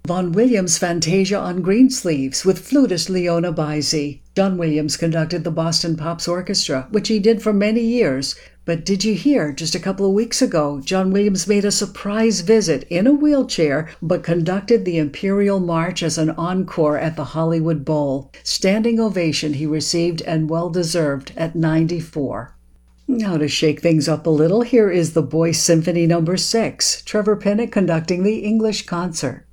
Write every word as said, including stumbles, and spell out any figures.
Vaughan Williams' Fantasia on Greensleeves with flutist Leona Bizey. John Williams conducted the Boston Pops Orchestra, which he did for many years. But did you hear, just a couple of weeks ago, John Williams made a surprise visit in a wheelchair, but conducted the Imperial March as an encore at the Hollywood Bowl. Standing ovation he received, and well-deserved, at ninety-four. Now to shake things up a little, here is the Boyce Symphony number six, Trevor Pinnock conducting the English concert.